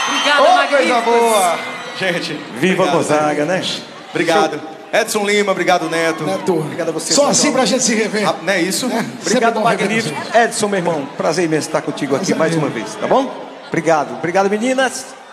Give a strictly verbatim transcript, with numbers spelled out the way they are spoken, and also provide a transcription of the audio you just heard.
Obrigada, oh, Magníficos. Coisa boa. Gente. Viva obrigado, Gonzaga, né? Obrigado. Edson Lima, obrigado, Neto. Neto. Obrigado a você. Só pessoal. assim pra gente se rever. Ah, não é isso? É, Obrigado, Magnífico. Edson, meu irmão, prazer imenso estar contigo aqui mais uma vez, tá bom? Obrigado. Obrigado, meninas.